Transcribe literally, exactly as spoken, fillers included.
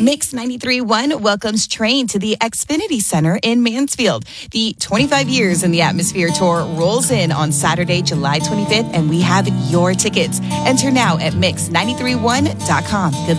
Mix ninety-three point one welcomes Train to the Xfinity Center in Mansfield. The twenty-five Years in the Atmosphere Tour rolls in on Saturday, July twenty-fifth, and we have your tickets. Enter now at mix nine three one dot com. Good luck.